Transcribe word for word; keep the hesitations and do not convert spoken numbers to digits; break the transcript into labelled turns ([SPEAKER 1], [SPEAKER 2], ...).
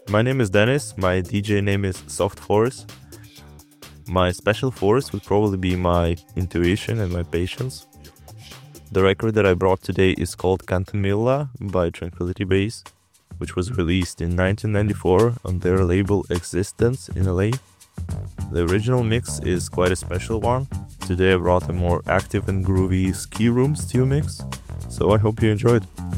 [SPEAKER 1] My name is Dennis, my D J name is Soft Force. My special force would probably be my intuition and my patience. The record that I brought today is called Cantamilla by Tranquility Base, which was released in nineteen ninety-four on their label Existence in L A. The original mix is quite a special one. Today I brought a more active and groovy Ski Room Stew mix, so I hope you enjoyed.